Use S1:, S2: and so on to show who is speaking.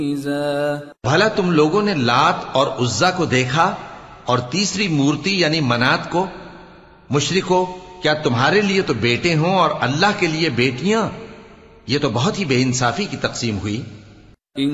S1: भला तुम लोगों ने लात और उज्जा को देखा और तीसरी मूर्ति यानी मनात को? मुशरिको, क्या तुम्हारे लिए तो बेटे हों और अल्लाह के लिए बेटियां? ये तो बहुत ही बेइंसाफी की तकसीम हुई।